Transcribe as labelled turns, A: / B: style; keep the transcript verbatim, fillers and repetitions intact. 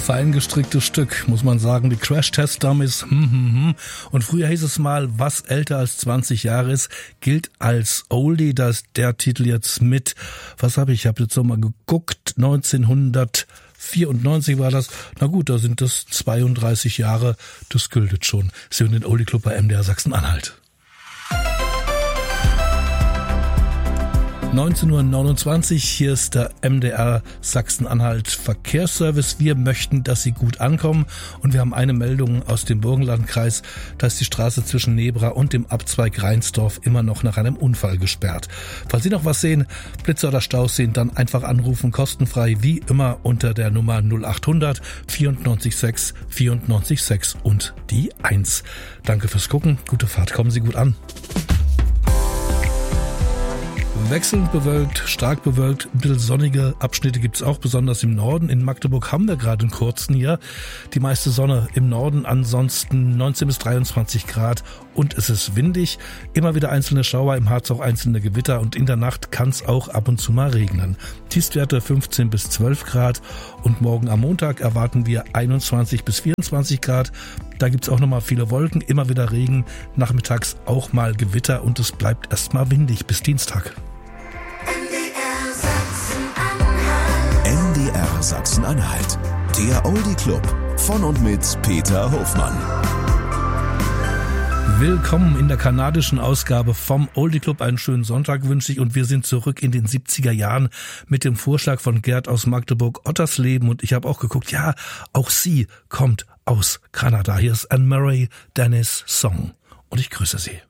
A: Fein gestricktes Stück, muss man sagen. Die Crash-Test-Dummies. Hm, hm, hm. Und früher hieß es mal, was älter als zwanzig Jahre ist, gilt als Oldie. Da ist der Titel jetzt mit, was habe ich, ich habe jetzt noch mal geguckt, neunzehnhundertvierundneunzig war das. Na gut, da sind das zweiunddreißig Jahre, das gilt schon. Sie hören den Oldie Club bei M D R Sachsen-Anhalt. neunzehn Uhr neunundzwanzig, hier ist der M D R Sachsen-Anhalt Verkehrsservice. Wir möchten, dass Sie gut ankommen und wir haben eine Meldung aus dem Burgenlandkreis, da ist die Straße zwischen Nebra und dem Abzweig Reinsdorf immer noch nach einem Unfall gesperrt. Falls Sie noch was sehen, Blitze oder Staus sehen, dann einfach anrufen, kostenfrei, wie immer unter der Nummer null achthundert vierundneunzig sechs vierundneunzig sechs und die eins. Danke fürs Gucken, gute Fahrt, kommen Sie gut an. Wechselnd bewölkt, stark bewölkt, ein bisschen sonnige Abschnitte gibt's auch, besonders im Norden. In Magdeburg haben wir gerade einen kurzen hier. Die meiste Sonne im Norden, ansonsten neunzehn bis dreiundzwanzig Grad und es ist windig. Immer wieder einzelne Schauer, im Harz auch einzelne Gewitter und in der Nacht kann's auch ab und zu mal regnen. Tiefstwerte fünfzehn bis zwölf Grad und morgen am Montag erwarten wir einundzwanzig bis vierundzwanzig Grad. Da gibt's auch nochmal viele Wolken, immer wieder Regen, nachmittags auch mal Gewitter und es bleibt erstmal windig bis Dienstag.
B: M D R Sachsen-Anhalt, der Oldie Club von und mit Peter Hofmann.
A: Willkommen in der kanadischen Ausgabe vom Oldie Club. Einen schönen Sonntag wünsche ich und wir sind zurück in den siebziger Jahren mit dem Vorschlag von Gerd aus Magdeburg, Ottersleben, und ich habe auch geguckt, ja, auch sie kommt aus Kanada. Hier ist Anne Murray Dennis Song und ich grüße Sie.